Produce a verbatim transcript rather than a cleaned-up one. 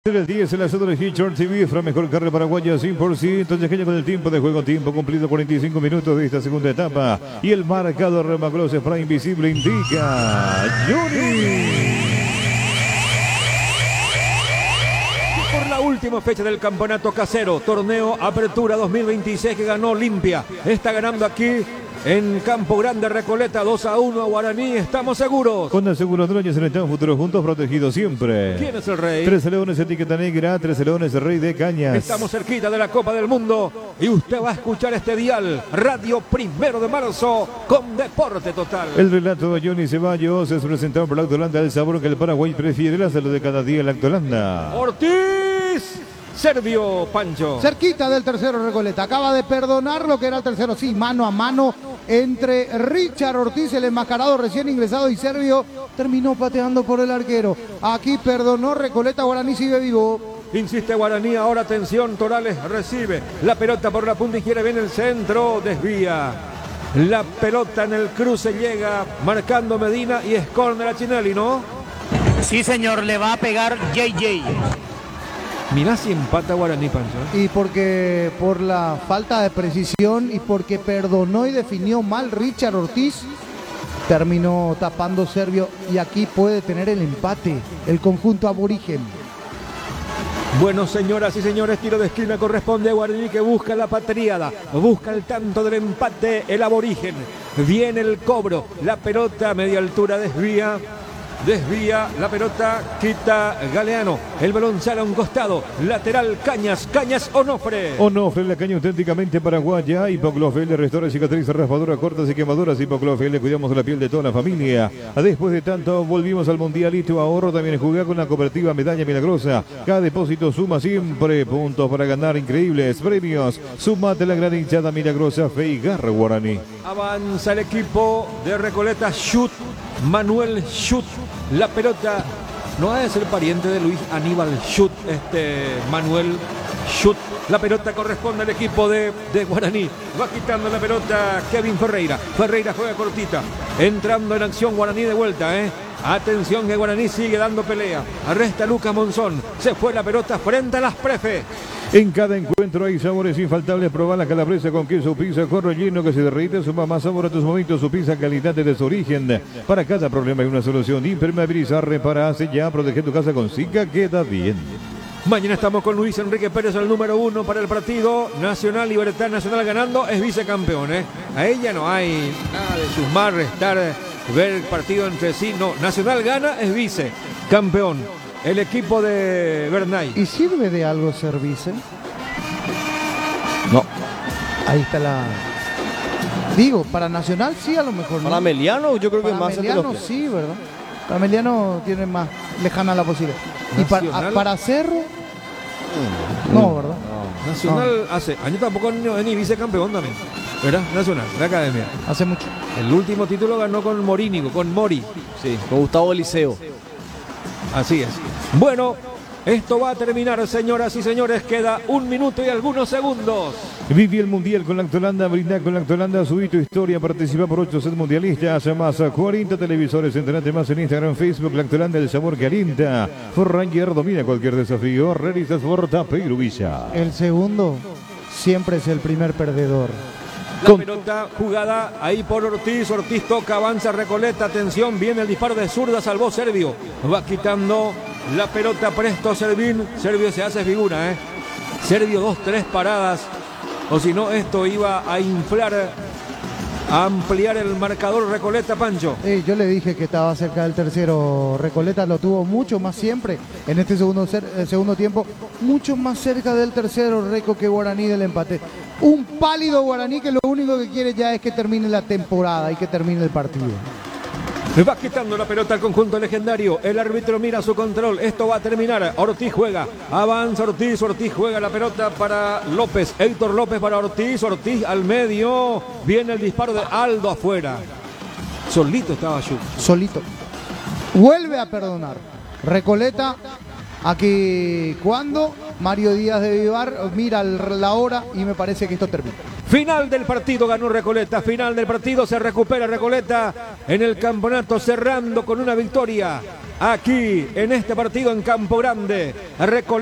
El diez en la zona de Hitchcock T V, Fra mejor carne paraguaya cien por ciento, Yaqueña con el tiempo de juego, tiempo cumplido cuarenta y cinco minutos de esta segunda etapa y el marcador Remacross Fra Invisible indica Johnny. Por la última fecha del campeonato casero, torneo Apertura dos mil veintiséis que ganó Olimpia, está ganando aquí en Campo Grande Recoleta dos a uno a Guaraní, estamos seguros. Con el seguro Droñez en el futuro juntos, protegidos siempre. ¿Quién es el rey? Trece Leones, etiqueta negra, Trece Leones, el rey de Cañas. Estamos cerquita de la Copa del Mundo y usted va a escuchar este dial, Radio Primero de Marzo, con Deporte Total. El relato de Johnny Ceballos es presentado por la Lactolanda, el sabor que el Paraguay prefiere, la salud de cada día, la Lactolanda. Ortiz Servio, Pancho. Cerquita del tercero Recoleta, acaba de perdonar lo que era el tercero, sí, mano a mano entre Richard Ortiz, el enmascarado recién ingresado, y Servio terminó pateando por el arquero. Aquí perdonó Recoleta, Guaraní sigue vivo. Insiste Guaraní, ahora atención, Torales recibe la pelota por la punta izquierda, viene el centro, desvía. La pelota en el cruce llega, marcando Medina y es córner a Chinelli, ¿no? Sí, señor, le va a pegar J J. Mirá si empata Guaraní, Pancho. Y porque por la falta de precisión y porque perdonó y definió mal Richard Ortiz, terminó tapando Servio y aquí puede tener el empate el conjunto aborigen. Bueno, señoras y señores, tiro de esquina corresponde a Guaraní que busca la patriada, busca el tanto del empate el aborigen. Viene el cobro, la pelota a media altura desvía. Desvía la pelota, quita Galeano. El balón sale a un costado. Lateral Cañas, Cañas Onofre. Onofre, la caña auténticamente paraguaya. Hipoclofel le restaura cicatrices, raspaduras, cortas y quemaduras. Hipoclofel, le cuidamos de la piel de toda la familia. Después de tanto, volvimos al Mundialito Ahorro. También jugar con la cooperativa Medalla Milagrosa. Cada depósito suma siempre puntos para ganar increíbles premios. Sumate la gran hinchada Milagrosa, Feigar Guaraní. Avanza el equipo de Recoleta. Shoot. Manuel Schut, la pelota no es el pariente de Luis Aníbal Schut, este Manuel Schut, la pelota corresponde al equipo de, de Guaraní, va quitando la pelota Kevin Ferreira, Ferreira juega cortita, entrando en acción Guaraní de vuelta, eh. Atención que Guaraní sigue dando pelea, arresta Lucas Monzón, se fue la pelota frente a las Prefe. En cada encuentro hay sabores infaltables. Probar la calabresa con queso, pizza con relleno que se derrite. Suma más sabor a tus momentos. Su pizza calidad de su origen. Para cada problema hay una solución. Impermeabilizar, reparar, sellar, proteger tu casa con Zika. Queda bien. Mañana estamos con Luis Enrique Pérez, el número uno para el partido Nacional. Libertad Nacional ganando, es vicecampeón, ¿eh? A ella no hay nada de sumar, restar, ver el partido entre sí. No, Nacional gana, es vicecampeón. El equipo de Bernay. ¿Y sirve de algo ser vice? No. Ahí está la... Digo, para Nacional sí, a lo mejor no. Para Meliano yo creo que para más Meliano sí, ¿verdad? Para Meliano tiene más lejana la posibilidad. ¿Y para, a, para Cerro? Mm. No, ¿verdad? No. Nacional no. Hace años tampoco es ni vicecampeón también, ¿verdad? Nacional, la academia. Hace mucho. El último título ganó con Morínigo, con Mori. Sí, con Gustavo Eliseo. Así es. Bueno, esto va a terminar, señoras y señores. Queda un minuto y algunos segundos. Viví el Mundial con Lactolanda. Brinda con Lactolanda. Subí tu historia. Participa por ocho sets mundialistas. Más cuarenta televisores. Entrenate más en Instagram, Facebook. Lactolanda, el sabor que alienta. Forranger domina cualquier desafío. Realizas por Tapeiro Villa. El segundo siempre es el primer perdedor. La Con... pelota jugada ahí por Ortiz. Ortiz toca, avanza Recoleta. Atención, viene el disparo de zurda. Salvó Servio. Va quitando la pelota presto Servín. Servio se hace figura, ¿eh? Servio dos, tres paradas. O si no, esto iba a inflar, a ampliar el marcador Recoleta, Pancho. Eh, yo le dije que estaba cerca del tercero. Recoleta lo tuvo mucho más siempre en este segundo, eh, segundo tiempo. Mucho más cerca del tercero Reco que Guaraní del empate. Un pálido Guaraní que lo único que quiere ya es que termine la temporada y que termine el partido. Le va quitando la pelota al conjunto legendario. El árbitro mira su control. Esto va a terminar. Ortiz juega. Avanza Ortiz. Ortiz juega la pelota para López. Héctor López para Ortiz. Ortiz al medio. Viene el disparo de Aldo afuera. Solito estaba Schuch. Solito. Vuelve a perdonar. Recoleta. Aquí cuando Mario Díaz de Vivar mira la hora y me parece que esto termina. Final del partido, ganó Recoleta. Final del partido, se recupera Recoleta en el campeonato, cerrando con una victoria aquí en este partido en Campo Grande. Recoleta